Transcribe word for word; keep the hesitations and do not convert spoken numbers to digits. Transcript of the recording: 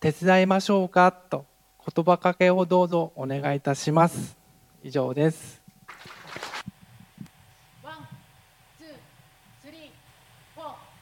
手伝いましょうかと言葉かけをどうぞお願いいたします。以上です。 ワン、ツー、スリー、フォー。